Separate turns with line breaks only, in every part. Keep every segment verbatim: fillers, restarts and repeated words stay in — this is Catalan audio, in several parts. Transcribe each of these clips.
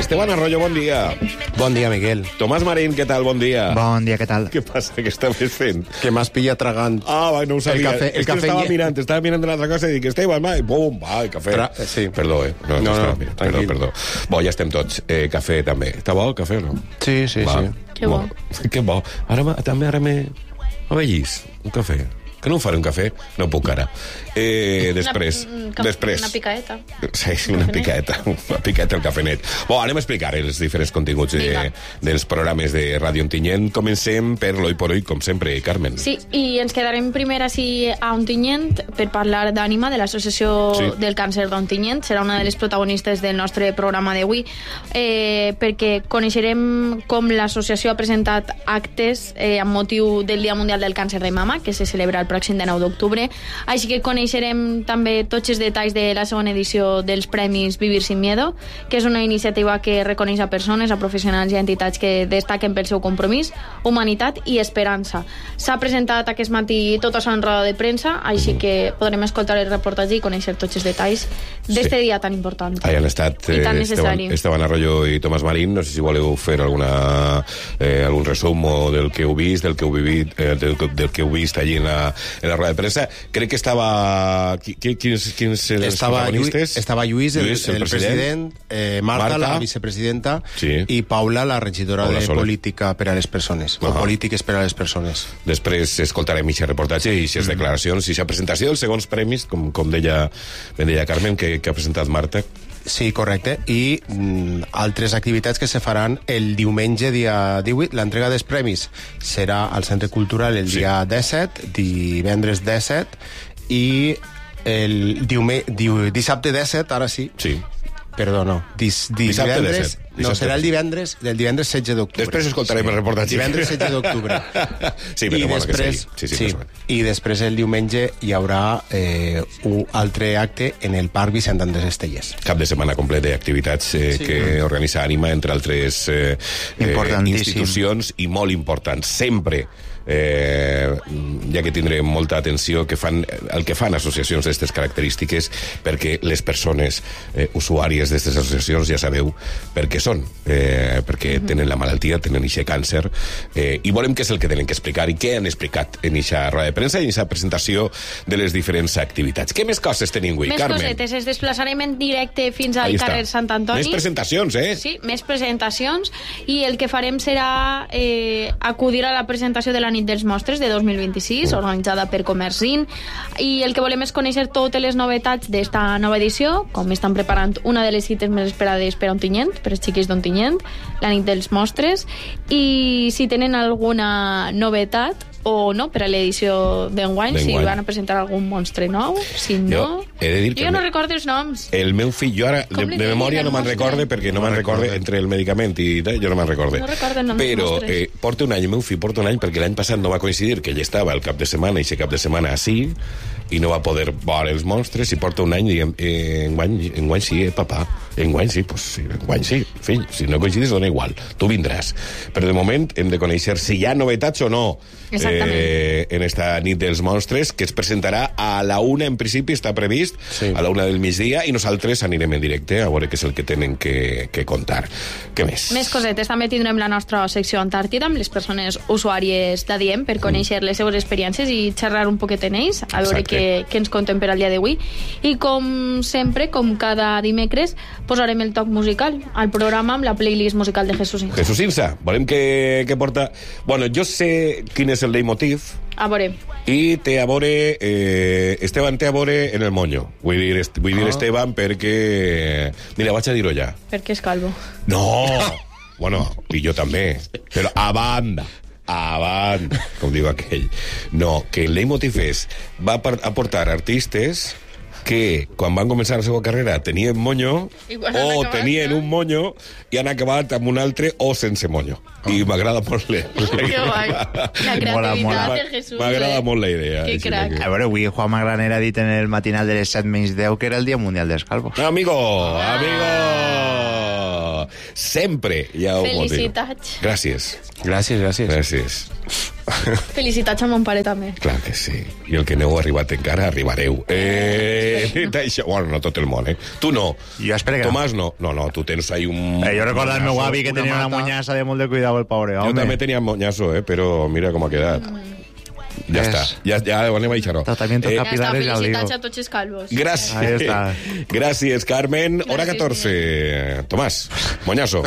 Esteban Arroyo, bon dia.
Bon dia, Miguel.
Tomàs Marín, què tal? Bon dia.
Bon dia, què tal?
Què passa? Què estaves fent?
Que m'has pillat tragant.
Ah, va, no ho sabia.
El cafè, el
és que
cafè
estava
lle-
mirant, estava mirant una altra cosa i dic, Esteban, va, i bum, va, el cafè.
Tra- sí.
Perdó, eh? No,
No, no,
estava mirant. Perdó,
tranquil.
perdó. Bo, ja estem tots. Eh, cafè, també. Està bo el cafè o no?
Sí, sí,
Va.
sí.
Que bo.
Que bo. Ara, m'ha- també ara m'he... M'ha vegis, un cafè. Que no em faré un cafè? No puc ara. Eh, després.
Una, un cap-
després.
una picaeta.
Sí, una picaeta. Una picaeta al cafenet. Bo, anem a explicar els diferents continguts de,
Vinga.
dels programes de Ràdio Ontinyent. Comencem per l'Oi por Oi, com sempre, Carmen.
Sí, i ens quedarem primer així a Ontinyent per parlar d'Ànima, de l'Associació
Sí.
del Càncer d'Ontinyent. Serà una de les protagonistes del nostre programa d'avui, eh, perquè coneixerem com l'associació ha presentat actes eh, amb motiu del Dia Mundial del Càncer de Mama, que se celebra el pròxim de nou d'octubre. Així que coneixerem també tots els detalls de la segona edició dels Premis Vivir sin Miedo, que és una iniciativa que reconeix a persones, a professionals i a entitats que destaquen pel seu compromís, humanitat i esperança. S'ha presentat aquest matí tota la roda de premsa, així que podrem escoltar el reportatge i conèixer tots els detalls d'este
Sí.
dia tan important.
Ahí han estat
I tan
eh,
necessari.
Esteban, Esteban Arroyo i Tomàs Marín. No sé si voleu fer alguna, eh, algun resum o del que heu vist, del que heu, vivit, eh, del, del que heu vist allí en la, en la roda de premsa. Crec que estava... Qui, qui, quins, quins eren els
Estava Lluís,
protagonistes?
estava Lluís, el,
Lluís,
el, el president, eh, Marta,
Marta.
la vicepresidenta,
Sí.
i Paula, la regidora
Paula
de
Soler.
Política per a les Persones,
Ahà.
o Polítiques per a les Persones.
Després escoltarem aquest reportatge i aquestes declaracions i aquesta presentació dels segons premis, com, com deia, ben deia Carmen, que, que ha presentat Marta.
Sí, correcte. I mm, altres activitats que se faran el diumenge, dia divuit. L'entrega dels premis serà al Centre Cultural el
Sí.
dia disset, divendres disset, i el diume, diu, dissabte disset, ara sí.
Sí.
Perdó, no. Dis, dis,
Dissabte
divendres,
disset.
no,
Dissabte
serà el
disset.
divendres, del divendres setze d'octubre.
Després escoltarem el reportatge.
Divendres setze d'octubre.
Sí, però
I
bueno, que
després,
sigui. Sí, sí,
sí,
més o menys.
I després el diumenge hi haurà eh, un altre acte en el Parc Vicent Andrés Estelles.
Cap de setmana complet d'activitats eh,
Sí.
que organitza Ànima, entre altres eh, eh,
Importantíssim.
institucions i molt importants. Sempre eh, ja que tindrem molta atenció que fan, el que fan associacions d'aquestes característiques, perquè les persones eh, usuàries d'aquestes associacions ja sabeu per què són, eh, perquè tenen la malaltia, tenen aquest càncer, eh, i volem què és el que tenen que explicar i què han explicat en aquesta roda de premsa i en aquesta presentació de les diferents activitats. Què més coses tenim avui,
Més
Carmen?
cosetes, ens desplaçarem en directe fins al
Ahí està.
carrer Sant Antoni.
Més presentacions, eh?
Sí, més presentacions, i el que farem serà eh, acudir a la presentació de la nit dels mostres de dos mil vint-i-sis, organitzada per Comercin, i el que volem és conèixer totes les novetats d'esta nova edició, com estan preparant una de les cites més esperades per a Ontinyent, per als xiquis d'Ontinyent, la nit dels mostres, i si tenen alguna novetat o no per a l'edició d'enguany, si
D'enguany.
van a presentar algun monstre nou, si no...
Jo he de dir que
jo no
me-
recordo els noms.
El meu fill, jo ara de,
Com li
de
deien
memòria
el
no me'n
monstre?
recorde, perquè no, me'n recorde entre el medicament i de, jo no me'n recorde.
No recordo el nom dels
Però
monstres.
eh, porta un any, el meu fill porta un any, perquè l'any passat no va coincidir que ell estava el cap de setmana i aquest cap de setmana així, i no va poder veure els monstres, i porta un any i diem, eh, enguany, enguany sí, eh, papà, enguany sí, pues sí, enguany sí, fill, si no coincidis dona igual, tu vindràs. Però de moment hem de conèixer si hi ha novetats o no eh, en esta nit dels monstres, que es presentarà a la una, en principi està previst,
Sí.
a la una del migdia, i nosaltres anirem en directe a veure què és el que tenen que, que contar. Què més?
Més cosetes, també tindrem la nostra secció Antàrtida amb les persones usuàries d'Adiem per conèixer les seves experiències i xerrar un poquet en ells, a veure
Exacte.
què, què ens conten per al dia d'avui. I com sempre, com cada dimecres, posarem el toc musical al programa amb la playlist musical de Jesús Insa.
Jesús Insa, volem que, que porta... Bueno, jo sé quin és el leitmotiv,
A veure,
i té a veure, eh, Esteban té a veure en el moño. Vull dir, est vull dir
Ah.
Esteban perquè... Mira, vaig a dir-ho ja.
perquè és calvo.
No! Bueno, i jo també. Però a banda, a banda, com diu aquell. No, que el leitmotiv és, va par- aportar artistes que quan van començar la seva carrera tenien moño
Igual han
o
acabat,
tenien
no?
un moño i han acabat amb un altre o sense moño. I m'agrada molt la
Que guai. La creativitat
Mola, mola.
de Jesús.
M'agrada
eh?
molt la idea.
Que
així
crac.
que-
A veure, avui Juanma Granera ha dit en el matinal de les set menys deu que era el Dia Mundial dels Calvos.
Amigo, amigo! Sempre hi ha un motiu.
Felicitats.
Gràcies.
Gràcies, gràcies.
Gràcies.
Felicitats a mon pare també.
Clar que sí. I el que no heu arribat encara, arribareu. Eh, això, bueno, no tot el món, eh? Tu no.
Jo espero que
Tomàs no. No, no, tu tens ahí un...
Eh, jo recordo el meu avi que
una
tenia una
mata.
muñassa de molt de cuidado, el pobre home.
Jo també tenia monyazo, eh? Però mira com ha quedat. Ja
És-
està. Ja, ja anem a deixar-ho.
Tratamiento
Eh,
Ja està,
capilares, ja el digo.
felicitats a tots els calvos.
Ahí
Gràcies.
està.
Gràcies, Carmen. Hora
Gràcies,
catorce. Tomàs, monyazo.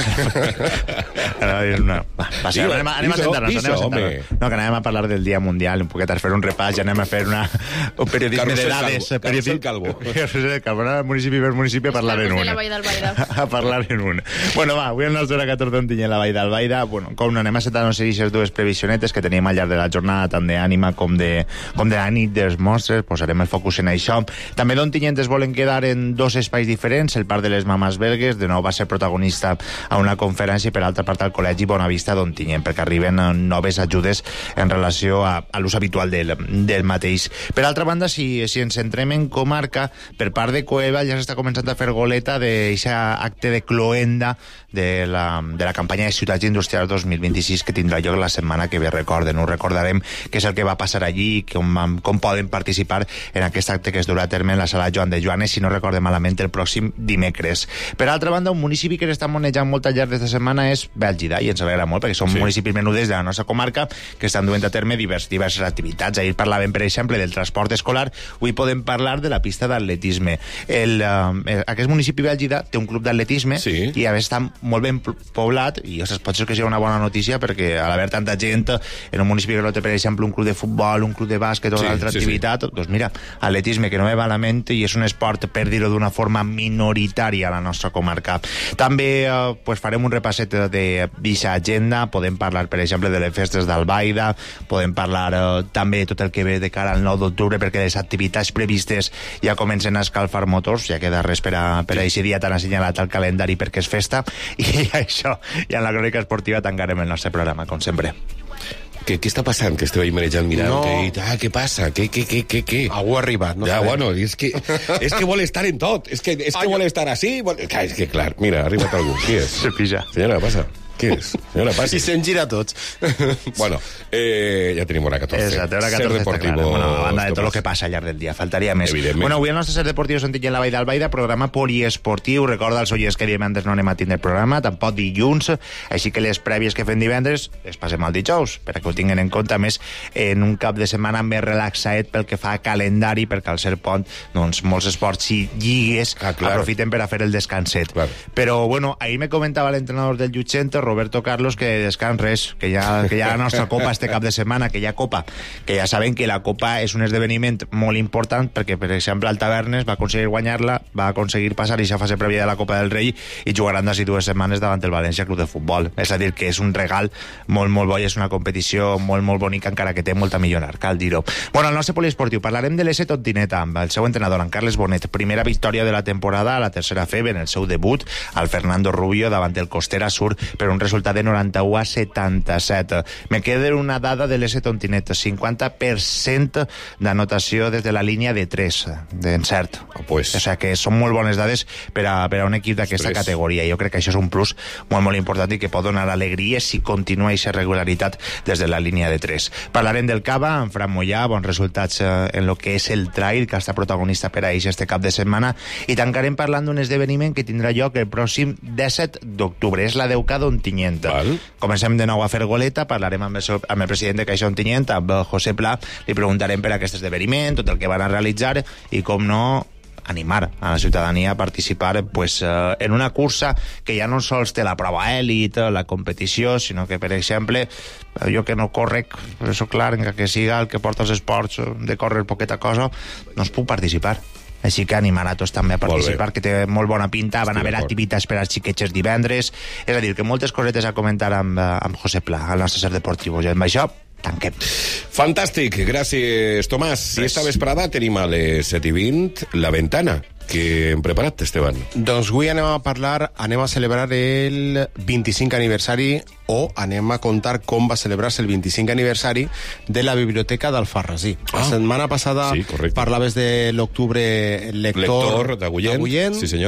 Ara és una... Va, va ser,
Digue,
anem, a- anem a
digue,
sentar-nos,
digue,
anem a
home.
sentar-nos. No, que anem a parlar del Dia Mundial, un poquet a fer un repàs, ja anem a fer una, un periodisme
Carrusel
de dades.
calvo, carrusel calvo.
Carrusel calvo, anar municipi per municipi a parlar en
calvos de
un.
la Vall d'Albaida.
A parlar en un. Bueno, va, avui el nostre hora catorze on tinguem la Vall d'Albaida. Bueno, com no anem a sentar-nos aquestes dues previsionetes que tenim al llarg de la jornada, tant d'ànima com de, com de la nit dels monstres, posarem el focus en això. També d'on tinguentes volen quedar en dos espais diferents. El Parc de les Mames Belgues, de nou va ser protagonista a una conferència, i per altra part al Col·legi Bonavista d'on tinguem, perquè arriben eh, noves ajudes en relació a, a l'ús habitual del, del mateix. Per altra banda, si, si ens centrem en comarca, per part de Coelba ja s'està començant a fer goleta d'aquest acte de cloenda de la, de la campanya de Ciutats Industrials dos mil vint-i-sis que tindrà lloc la setmana que ve. Recorden, ho recordarem què és el que va passar allí, com, com poden participar en aquest acte que es durà a terme en la sala Joan de Joanes, si no recordem malament, el pròxim dimecres. Per altra banda, un municipi que està monejant molt al llarg d'esta setmana és Bèlgida, i ens alegra molt, perquè són
Sí.
municipis menuders de la nostra comarca que estan duent a terme divers, diverses activitats. Ahir parlàvem, per exemple, del transport escolar, avui podem parlar de la pista d'atletisme. El, eh, aquest municipi Bèlgida té un club d'atletisme
Sí.
i a més està molt ben pl- poblat, i ostres, pot ser que sigui una bona notícia, perquè a l'haver tanta gent en un municipi que no té, per exemple, un club de futbol, un club de bàsquet o
Sí,
una altra
sí,
activitat, doncs mira, atletisme, que no ve malament, i és un esport, per dir-ho d'una forma minoritària a la nostra comarca. També eh, pues farem un repasset de d'aquesta agenda, podem parlar, per exemple, de les festes d'Albaida, podem parlar eh, també de tot el que ve de cara al nou d'octubre, perquè les activitats previstes ja comencen a escalfar motors, ja queda res per a, per a aquest dia tan assenyalat al calendari perquè és festa, i això, i en la crònica esportiva tancarem el nostre programa, com sempre.
Què, què està passant? Que esteu ahí marejant mirant.
No.
Que, ah, què passa? Què, què, què, què, què?
Algú ha arribat, no?
Ja,
sabem.
bueno, és que, és que vol estar en tot. És que, és que vol estar així. Vol... Clar, és que, clar, mira, ha arribat algú. Qui és?
Se pisa.
Senyora, passa. Què és? Senyora, passi.
I se'n gira tots.
Bueno, eh, ja tenim hora catorze.
Exacte, hora
Ser
catorze està
deportivo,
clara. Bueno, a banda de tot
Tomàs.
el que passa al llarg del dia, faltaria més.
Evidentment.
Bueno, avui el nostre Ser Deportiu s'en tinguem la Vall d'Albaida, programa poliesportiu. Recorda als oients que divendres no anem a tindre programa, tampoc dilluns, així que les prèvies que fem divendres les passem al dijous, per que ho tinguin en compte, a més, en un cap de setmana més relaxat pel que fa a calendari, perquè al ser pont, doncs, molts esports i lligues
Ah, clar.
aprofiten per a fer el descanset.
Clar.
Però, bueno, ahir me comentava l'entrenador del Llutxente, Roberto Carlos, que descans res, que ja, que ja la nostra Copa este cap de setmana, que hi ha Copa, que ja sabem que la Copa és un esdeveniment molt important, perquè, per exemple, el Tavernes va aconseguir guanyar-la, va aconseguir passar i ja fase prèvia de la Copa del Rei, i jugaran d'ací dues setmanes davant el València Club de Futbol. És a dir, que és un regal molt, molt bo, i és una competició molt, molt bonica, encara que té molta a millorar, cal dir-ho. Bueno, al nostre poliesportiu parlarem de l'S Tontineta, amb el seu entrenador, en Carles Bonet, primera victòria de la temporada a la tercera F E B en el seu debut, al Fernando Rubio davant el Costera Sur, per un resultat de noranta-u a setanta-set. Me queda una dada de l'S Tontineta, cinquanta per cent d'anotació des de la línia de tres, d'encert.
Ah, pues.
O sigui que són molt bones dades per a, per a un equip d'aquesta
Ostres.
categoria. Jo crec que això és un plus molt, molt important i que pot donar alegria si continua aquesta regularitat des de la línia de tres. Parlarem del Cava, en Fran Mollà, bons resultats eh, en lo que és el trail, que està protagonista per a ells este cap de setmana, i tancarem parlant d'un esdeveniment que tindrà lloc el pròxim disset d'octubre. És la Deuca d'Ontinyent.
Val.
Comencem de nou a fer goleta, parlarem amb el, seu, amb el president de Caixa Ontinyent, amb José Pla, li preguntarem per aquest esdeveniment, tot el que van a realitzar, i com no, animar a la ciutadania a participar pues, eh, en una cursa que ja no sols té la prova èlit, la competició, sinó que, per exemple, jo que no correc, per això clar, encara que siga el que porta els esports de córrer poqueta cosa, no es puc participar. Així que animar a tots també a participar, que té molt bona pinta. Van
Estic
haver
d'acord.
activitats per als xiquets divendres. És a dir, que moltes cosetes a comentar amb, eh, amb José Pla, al nostre Ser Deportiu. I amb això, tanquem.
Fantàstic, gràcies, Tomàs. I esta vesprada tenim a les set i vint La Ventana, que hem preparat, Esteban.
Doncs avui anem a parlar, anem a celebrar el vint-i-cinc aniversari, o anem a contar com va celebrar-se el vint-i-cinc aniversari de la Biblioteca d'Alfarrasí.
Ah.
La setmana passada
Sí, correcte.
parlaves de l'octubre lector,
Lector d'Agullent.
d'Agullent.
Sí, senyor.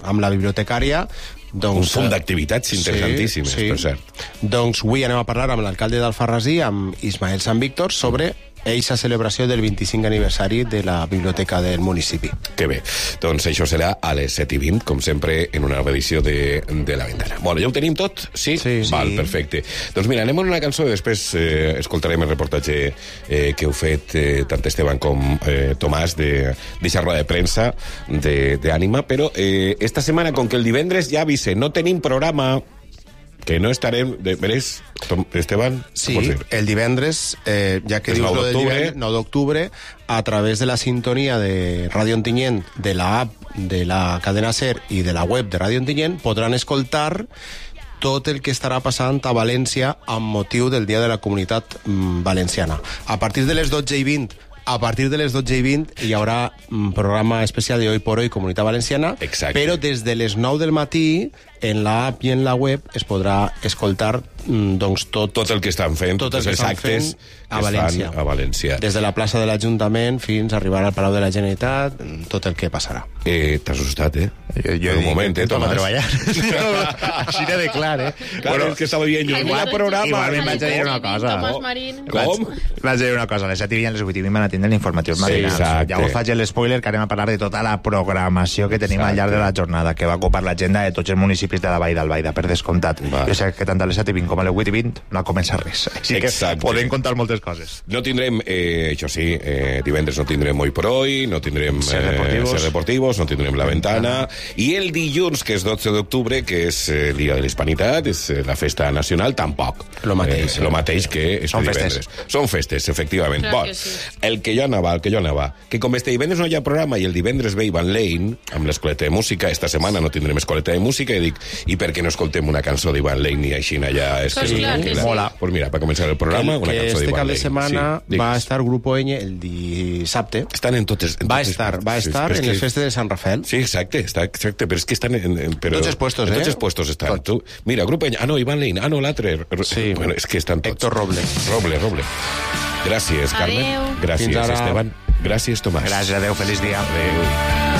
amb la bibliotecària. Doncs,
un punt d'activitats interessantíssimes,
sí, sí.
per cert.
Doncs avui anem a parlar amb l'alcalde d'Alfarrasí, amb Ismael Sant Víctor, sobre eixa celebració del vint-i-cinc aniversari de la biblioteca del municipi.
Que bé. Doncs això serà a les set i vint, com sempre, en una nova edició de, de La Ventana. Bueno, ja ho tenim tot? Sí?
Sí.
Val,
sí.
Perfecte. Doncs mira, anem a una cançó i després eh, escoltarem el reportatge eh, que heu fet eh, tant Esteban com eh, Tomàs de d'aquesta roda de premsa d'Ànima, però eh, esta setmana, com que el divendres ja avise, no tenim programa, que no estarem... De, veres, Esteban?
Sí, el divendres, eh, ja que
És
dius
nou
lo del
d'octubre.
divendres, nou d'octubre, a través de la sintonia de Ràdio Ontinyent, de la app de la cadena SER i de la web de Ràdio Ontinyent, podran escoltar tot el que estarà passant a València amb motiu del Dia de la Comunitat mm, Valenciana. A partir de les dotze i vint, a partir de les dotze i vint hi haurà un programa especial de Hoy por Hoy Comunitat Valenciana.
Exacte.
Però des de les nou del matí en l'app i en la web es podrà escoltar mm, doncs tot,
Tot el que estan fent,
tot
tots
el que
els
estan
actes
fent
que
a
es
València.
fan a València.
Des de la plaça de l'Ajuntament fins a arribar al Palau de la Generalitat, tot el que passarà.
Eh, T'has assustat, eh?
Jo, jo
Per un moment, eh,
Tomàs?
Tomàs?
treballar. Així de clar, eh?
Claro, bueno, és que estava dient, jo,
Ai,
hi ha
mira,
programa.
igualment vaig a dir una cosa.
Tomàs Marín.
Com?
Vaig, vaig dir una cosa, a les set i vint, a les vuit i vint van a tindre l'informatiu matinal.
exacte.
Ja us faig l'espoiler que anem a parlar de tota la programació que tenim
Exacte.
al llarg de la jornada, que va ocupar l'agenda de tots els municipis de la Vall d'Albaida, per descomptat.
Va.
Jo sé que tant a les set i vint com a les vuit i vint no ha començat res. Així que
Exacte.
podem contar moltes coses.
No tindrem, eh, això sí, eh, divendres no tindrem Hoy por Hoy, no tindrem eh,
Ser Deportivos.
Ser Deportivos, no tindrem La Ventana, i el dilluns, que és dotze d'octubre, que és eh, Dia de l'Hispanitat, és eh, la festa nacional, tampoc.
Lo mateix.
Eh, lo mateix que este
Són festes.
divendres. Són festes, efectivament.
Clar
Bon,
que sí.
el que jo anava, el que jo anava, que com este divendres no hi ha programa i el divendres ve Ivan Lane, amb l'escoleta de música, esta setmana no tindrem escoleta de música, i dic, i per què no escoltem una cançó d'Ivan Lane i així allà? És
Pues
que
clar que sí.
mola. Pues mira, per començar el programa, una
que
cançó
este
d'Ivan
cap
Lane.
de setmana
Sí,
va
digues.
estar Grupo Ñ el dissabte.
Estan en totes... En
Va
totes
estar,
parts.
va
Sí,
estar
però és
en
que-
les festes de Sant Rafael.
Sí, exacte, està, exacte, però és que estan en... en però,
Tots els puestos,
en
eh?
tots els puestos estan.
Tots.
Tu, mira, Grupo Ñ, ah, no, Ivan Lane, ah, no, l'altre.
Sí.
Bueno, és que estan tots.
Héctor Roble.
Roble, Roble. Gràcies, Carmen.
Adeu.
Gràcies,
Fins ara.
Esteban. Gràcies, Tomàs.
Gràcies, adeu, feliç dia.
Adéu.